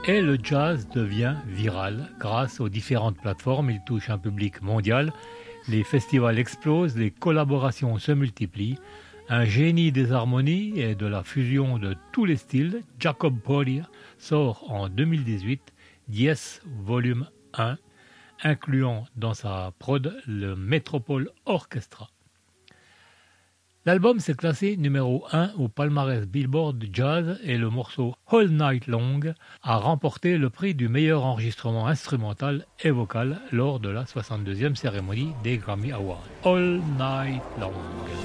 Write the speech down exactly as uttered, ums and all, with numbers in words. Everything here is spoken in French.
Et le jazz devient viral grâce aux différentes plateformes. Il touche un public mondial. Les festivals explosent, les collaborations se multiplient. Un génie des harmonies et de la fusion de tous les styles, Jacob Porter sort en deux mille dix-huit Dies Volume un, incluant dans sa prod le Metropole Orchestra. L'album s'est classé numéro un au palmarès Billboard Jazz et le morceau All Night Long a remporté le prix du meilleur enregistrement instrumental et vocal lors de la soixante-deuxième cérémonie des Grammy Awards. All Night Long.